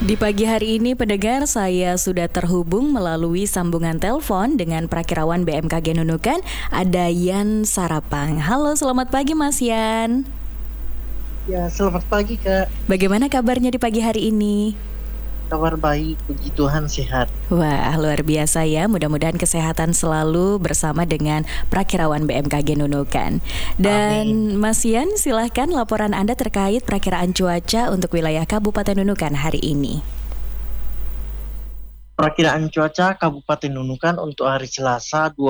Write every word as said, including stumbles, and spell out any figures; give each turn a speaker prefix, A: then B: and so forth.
A: Di pagi hari ini pendengar, saya sudah terhubung melalui sambungan telepon dengan Prakirawan B M K G Nunukan, ada Yan Sarapang. Halo, selamat pagi Mas Yan.
B: Ya, selamat pagi Kak.
A: Bagaimana kabarnya di pagi hari ini?
B: Kabar baik, puji Tuhan sehat.
A: Wah, luar biasa ya. Mudah-mudahan kesehatan selalu bersama dengan Prakirawan B M K G Nunukan. Dan
B: Amin.
A: Mas Yan, silahkan laporan Anda terkait perakiraan cuaca untuk wilayah Kabupaten Nunukan hari ini.
B: Perakiraan cuaca Kabupaten Nunukan untuk hari Selasa